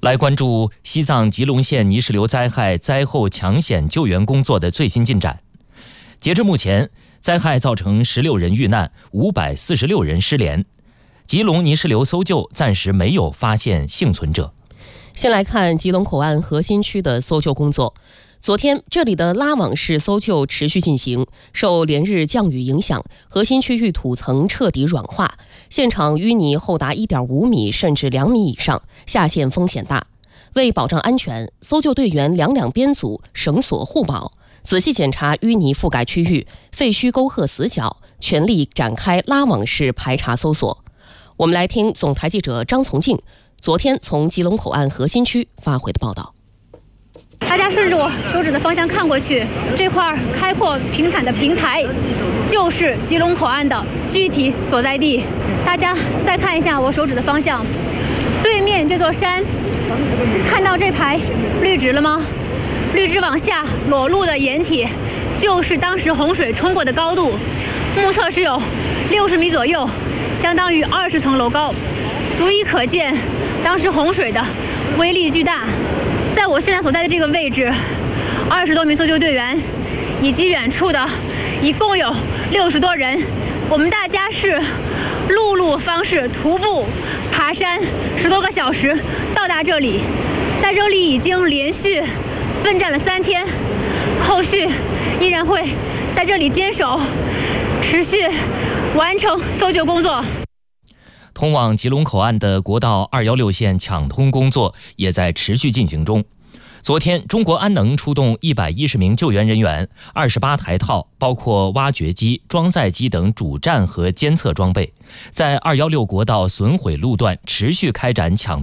来关注西藏吉隆县泥石流灾害灾后抢险救援工作的最新进展。截至目前，灾害造成16人遇难，546人失联。吉隆泥石流搜救暂时没有发现幸存者。 先来看吉隆口岸核心区的搜救工作。昨天，这里的拉网式搜救持续进行。受连日降雨影响，核心区域土层彻底软化，现场淤泥厚达1.5米甚至2米以上，下陷风险大。为保障安全，搜救队员两编组，绳索互保，仔细检查淤泥覆盖区域、废墟沟壑死角，全力展开拉网式排查搜索。我们来听总台记者张从静昨天从吉隆口岸核心区发回的报道。 大家顺着我手指的方向看过去，这块开阔平坦的平台就是吉隆口岸的具体所在地。大家再看一下我手指的方向，对面这座山，看到这排绿植了吗？绿植往下裸露的掩体就是当时洪水冲过的高度，目测是有60米左右，相当于20层楼高，足以可见当时洪水的威力巨大。在我现在所在的这个位置，20多名搜救队员以及远处的一共有60多人，我们大家是陆路方式徒步爬山10多个小时到达这里，在这里已经连续奋战了3天，后续依然会在这里坚守，持续完成搜救工作。 通往吉隆口岸的国道216线抢通工作也在持续进行中。昨天，中国安能出动110名救援人员，28台套，包括挖掘机、装载机等主战和监测装备，在216国道损毁路段持续开展抢